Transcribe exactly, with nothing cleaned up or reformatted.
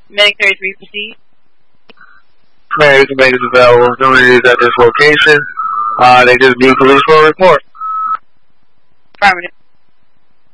Medic thirty-three, proceed. Medic is available. Somebody is at this location. Uh, they just need police for a report. Affirmative.